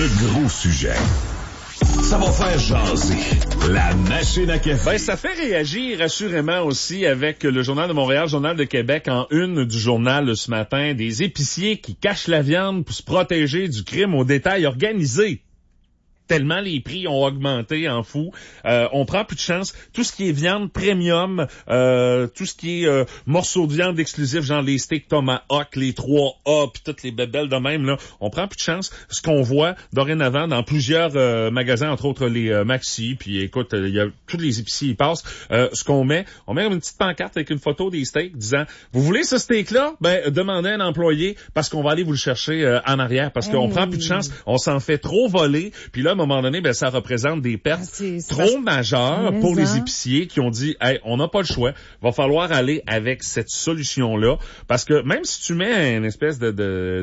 Le gros sujet. Ça va faire jaser. La machine à café. Ben, ça fait réagir assurément aussi avec le Journal de Montréal, Journal de Québec en une du journal ce matin. Des épiciers qui cachent la viande pour se protéger du crime au détail organisé. Tellement les prix ont augmenté en fou. On prend plus de chance. Tout ce qui est viande premium, tout ce qui est morceaux de viande exclusifs, genre les steaks Tomahawk, les 3A, puis toutes les bébelles de même, là, on prend plus de chance. Ce qu'on voit dorénavant dans plusieurs magasins, entre autres les Maxi, puis écoute, il y a tous les épiciers y passent. Ce qu'on met, on met une petite pancarte avec une photo des steaks disant « Vous voulez ce steak-là? Ben, demandez à un employé parce qu'on va aller vous le chercher en arrière parce qu'on prend plus de chance. On s'en fait trop voler. » Puis là, à un moment donné, ben ça représente des pertes trop majeures pour les épiciers qui ont dit hey, on n'a pas le choix, va falloir aller avec cette solution-là parce que même si tu mets une espèce de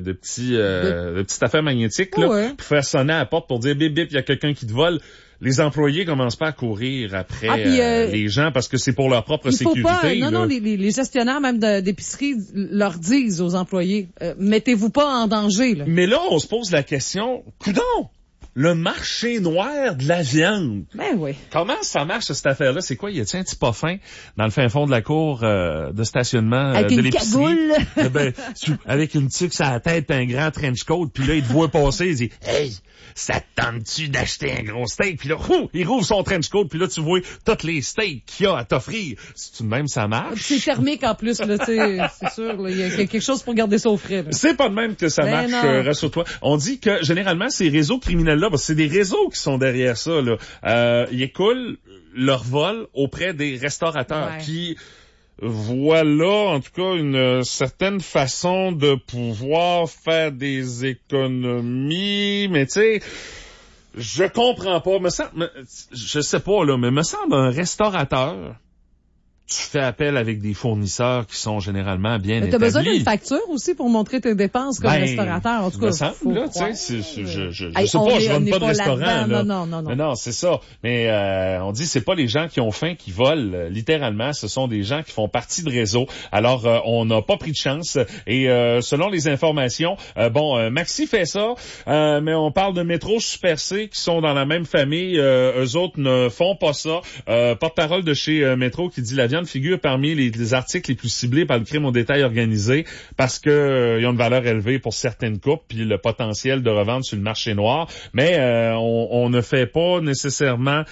petite affaire magnétique là, pour faire sonner à la porte pour dire bip bip, il y a quelqu'un qui te vole. Les employés commencent pas à courir après les gens parce que c'est pour leur propre sécurité. Pas, non, les gestionnaires même d'épicerie leur disent aux employés mettez-vous pas en danger. Là. Mais là, on se pose la question, coudonc! Le marché noir de la viande. Ben oui. Comment ça marche, cette affaire-là? C'est quoi? Y a-t-il un petit pas fin dans le fin fond de la cour de stationnement avec de une l'épicerie? Cagoule. Ben, avec une tuque sur la tête, un grand trench coat, puis là, il te voit passer, il dit « Hey, ça te tente-tu d'acheter un gros steak? » Puis là, il rouvre son trench coat, puis là, tu vois tous les steaks qu'il y a à t'offrir. C'est-tu de même ça marche? C'est thermique en plus, là, tu sais, c'est sûr. Il y a quelque chose pour garder ça au frais. Là. C'est pas de même que ça marche, rassure-toi. On dit que, généralement, ces réseaux criminels-là, parce que c'est des réseaux qui sont derrière ça, là, ils écoulent leur vol auprès des restaurateurs qui voient là, en tout cas, une certaine façon de pouvoir faire des économies, mais tu sais, je comprends pas, je sais pas, là, mais me semble un restaurateur, tu fais appel avec des fournisseurs qui sont généralement bien établis. Tu as besoin d'une facture aussi pour montrer tes dépenses comme restaurateur. En tout cas, me semble, là, tu sais, je sais pas, je run pas de restaurant, là. Non, c'est ça. Mais on dit c'est pas les gens qui ont faim qui volent, littéralement, ce sont des gens qui font partie de réseau. Alors on n'a pas pris de chance et selon les informations, Maxi fait ça, mais on parle de Métro Super C qui sont dans la même famille, eux autres ne font pas ça. Porte-parole de chez Métro qui dit la viande figure parmi les articles les plus ciblés par le crime au détail organisé parce que ils ont une valeur élevée pour certaines coupes puis le potentiel de revente sur le marché noir, mais on ne fait pas nécessairement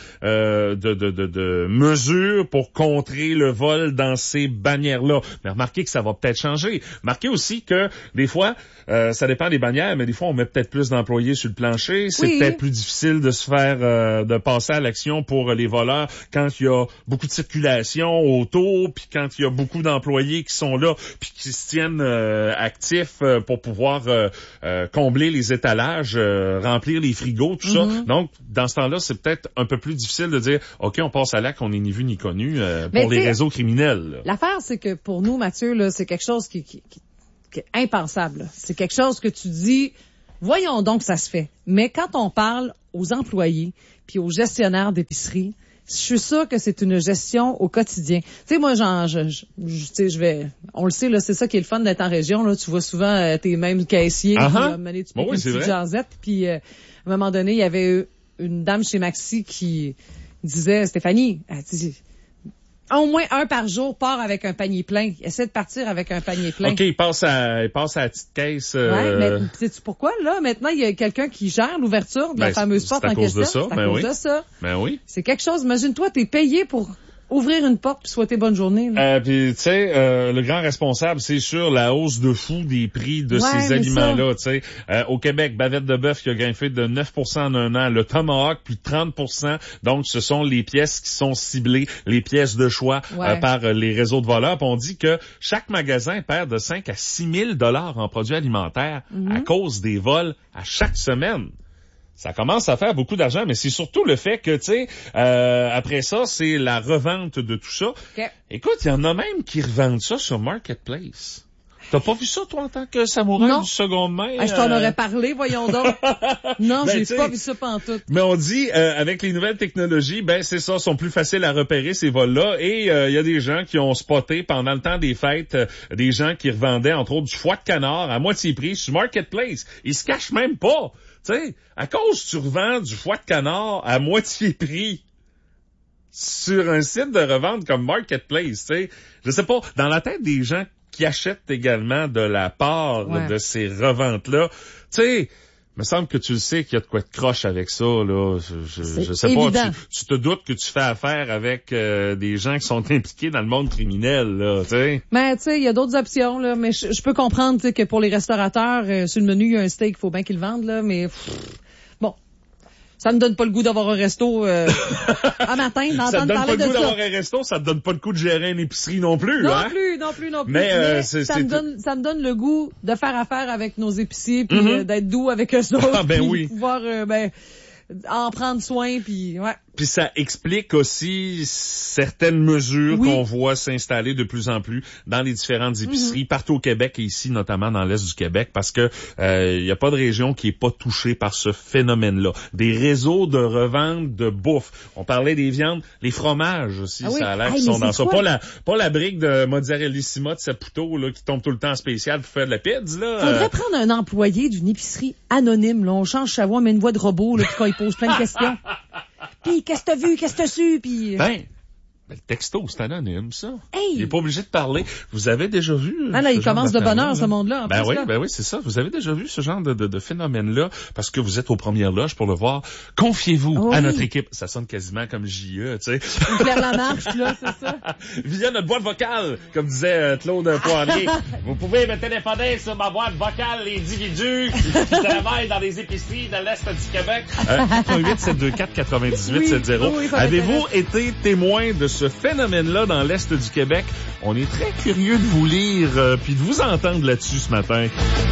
de mesures pour contrer le vol dans ces bannières-là. Mais remarquez que ça va peut-être changer. Remarquez aussi que des fois, ça dépend des bannières, mais des fois on met peut-être plus d'employés sur le plancher. C'est peut-être plus difficile de se faire de passer à l'action pour les voleurs quand il y a beaucoup de circulation autour, puis quand il y a beaucoup d'employés qui sont là, puis qui se tiennent actifs pour pouvoir combler les étalages, remplir les frigos, tout ça. Donc, dans ce temps-là, c'est peut-être un peu plus difficile de dire, OK, on passe à l'acte, on n'est ni vu ni connu pour les réseaux criminels. Là. L'affaire, c'est que pour nous, Mathieu, là, c'est quelque chose qui est impensable. C'est quelque chose que tu dis, voyons donc, ça se fait. Mais quand on parle aux employés puis aux gestionnaires d'épicerie, je suis sûre que c'est une gestion au quotidien. Tu sais, moi, on le sait, là, c'est ça qui est le fun d'être en région, là. Tu vois souvent tes mêmes caissiers, tu peux une petite jasette, puis à un moment donné, il y avait une dame chez Maxi qui disait, Stéphanie, elle dit, au moins un par jour part avec un panier plein. Essaie de partir avec un panier plein. OK, il passe à la petite caisse. Ouais, mais sais-tu pourquoi, là? Maintenant, il y a quelqu'un qui gère l'ouverture de la fameuse porte en question. C'est à cause de ça. Ben oui. C'est quelque chose. Imagine-toi, t'es payé pour ouvrir une porte puis souhaiter bonne journée. Puis tu sais, le grand responsable, c'est sûr la hausse de fou des prix de ces aliments-là. Tu sais, au Québec, bavette de bœuf qui a grimpé de 9% en un an, le Tomahawk plus de 30%. Donc, ce sont les pièces qui sont ciblées, les pièces de choix par les réseaux de voleurs. Puis on dit que chaque magasin perd de 5 à 6 000 $ en produits alimentaires à cause des vols à chaque semaine. Ça commence à faire beaucoup d'argent, mais c'est surtout le fait que, tu sais, après ça, c'est la revente de tout ça. Okay. Écoute, il y en a même qui revendent ça sur Marketplace. T'as pas vu ça, toi, en tant que samouraï du seconde main? Je t'en aurais parlé, voyons donc. Non, j'ai pas vu ça pantoute. Mais on dit, avec les nouvelles technologies, c'est ça, sont plus faciles à repérer ces vols-là. Et il y a des gens qui ont spoté pendant le temps des fêtes, des gens qui revendaient, entre autres, du foie de canard à moitié prix sur Marketplace. Ils se cachent même pas. Tu sais, à cause tu revends du foie de canard à moitié prix sur un site de revente comme Marketplace, tu sais, je sais pas, dans la tête des gens qui achètent également de la part de ces reventes-là, tu sais, me semble que tu le sais qu'il y a de quoi de croche avec ça, là. Je sais évident. pas, tu te doutes que tu fais affaire avec des gens qui sont impliqués dans le monde criminel, là, tu sais. Mais tu sais, il y a d'autres options, là, mais je peux comprendre que pour les restaurateurs, sur le menu, il y a un steak, il faut bien qu'ils le vendent, là, mais bon. Ça me donne pas le goût d'avoir un resto à matin, d'entendre parler de ça. Ça te donne pas le goût d'avoir un resto, ça te donne pas le goût de gérer une épicerie non plus, non plus. Mais ça me donne le goût de faire affaire avec nos épiciers puis d'être doux avec eux autres. Oui. De pouvoir en prendre soin puis ouais. Puis ça explique aussi certaines mesures qu'on voit s'installer de plus en plus dans les différentes épiceries partout au Québec et ici notamment dans l'est du Québec parce que y a pas de région qui est pas touchée par ce phénomène-là. Des réseaux de revente de bouffe. On parlait des viandes, les fromages aussi, ça a l'air qu'ils sont dans ça. Pas la brique de mozzarellissima de Saputo là qui tombe tout le temps en spécial pour faire de la pizza là. Faudrait prendre un employé d'une épicerie anonyme là, on change sa voix mais une voix de robot là puis quand il pose plein de questions. Puis, qu'est-ce que t'as vu, qu'est-ce que t'as su, puis... Le texto, c'est anonyme, ça. Hey! Il est pas obligé de parler. Vous avez déjà vu... Ah là, il commence de bonne heure, ce monde-là, en plus, oui, là. oui, c'est ça. Vous avez déjà vu ce genre de phénomène-là, parce que vous êtes aux premières loges pour le voir. Confiez-vous à notre équipe. Ça sonne quasiment comme JE, tu sais. Claire Lamarche, là, c'est ça. Via notre boîte vocale, comme disait Claude Poirier. Vous pouvez me téléphoner sur ma boîte vocale, les individus qui travaillent dans les épiceries de l'Est du Québec. 88-724-9870. Avez-vous été témoin de ce phénomène-là dans l'Est du Québec? On est très curieux de vous lire puis de vous entendre là-dessus ce matin.